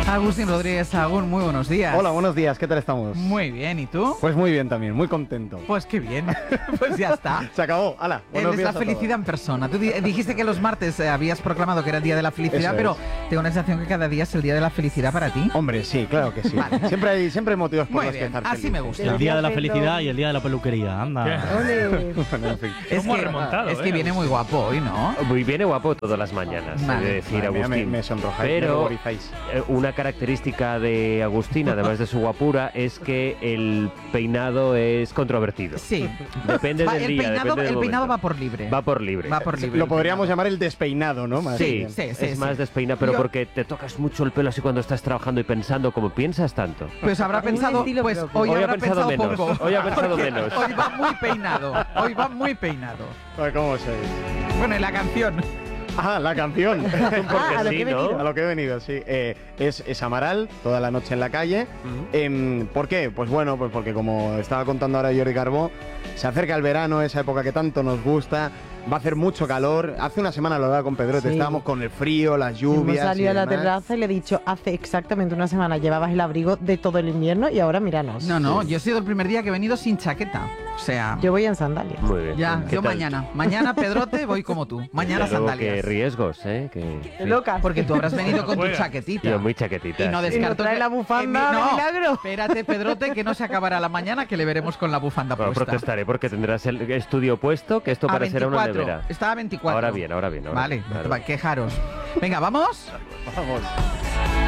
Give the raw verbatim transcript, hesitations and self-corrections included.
Agustín Rodríguez Sagún, muy buenos días. Hola, buenos días, ¿qué tal estamos? Muy bien, ¿y tú? Pues muy bien también, muy contento. Pues qué bien, pues ya está. Se acabó, hala. Él es la felicidad en persona. Tú di- dijiste que los martes eh, habías proclamado que era el día de la felicidad, Eso pero es. tengo la sensación que cada día es el día de la felicidad para ti. Hombre, sí, claro que sí. Vale. Siempre hay, siempre hay motivos por Muy los que bien, estar así feliz. me gusta. El día de la felicidad y el día de la peluquería, anda. Ole. Bueno, en fin. Es ¿Cómo ha que, remontado, es eh? que viene muy guapo hoy, ¿no? Muy viene guapo todas las mañanas, Vale. he de decir, Madre mía, Agustín. me, me sonrojáis, me Pero ruborizáis. eh, una característica de Agustín, además de su guapura, es que el peinado es controvertido. Sí. Depende Va, del el día, peinado, depende del el peinado momento. va por libre. Va por libre. Va por libre. Lo el podríamos peinado. llamar el despeinado, ¿no? Más Sí, bien. sí, sí, es sí. más despeina, pero Yo- porque te tocas mucho el pelo así cuando estás trabajando y pensando, como piensas tanto. Pues habrá Un pensado, estilo pues propio. hoy, Hoy ha habrá pensado pensado menos, poco. hoy ha pensado Porque menos. Hoy va muy peinado. Hoy va muy peinado. Ay, ¿cómo sois? Bueno, y la canción. Ah, la canción. Porque a lo sí, que he ¿no? A lo que he venido, sí. Eh, es, es Amaral, toda la noche en la calle. Em, ¿Por qué? Pues bueno, pues porque como estaba contando ahora Jordi Carbó, se acerca el verano, esa época que tanto nos gusta. Va a hacer mucho calor. Hace una semana lo hablaba con Pedrote, Sí. estábamos con el frío, las Hemos lluvias. salido y a la demás. terraza y le he dicho, hace exactamente una semana llevabas el abrigo de todo el invierno y ahora míranos. No, no, yo he sido el primer día que he venido sin chaqueta. O sea, Yo voy en sandalias. Muy bien. ya, ¿Qué yo tal? mañana. Mañana, Pedrote, voy como tú. Mañana Pero luego, sandalias. qué riesgos, ¿eh? Que, Qué sí. loca. Porque tú habrás venido con tu Juega. chaquetita. Yo muy chaquetita. Y no sí. descarto ¿Y no trae que- la bufanda que mi- de no, milagro? espérate, Pedrote, que no se acabará la mañana, que le veremos con la bufanda Bueno, puesta. protestaré porque tendrás el estudio puesto, que esto A parecerá una veinticuatro. nevera. Estaba a veinticuatro. Ahora bien, ahora bien. ahora Vale, bien, claro. va, quejaros. Venga, ¿vamos? Vamos.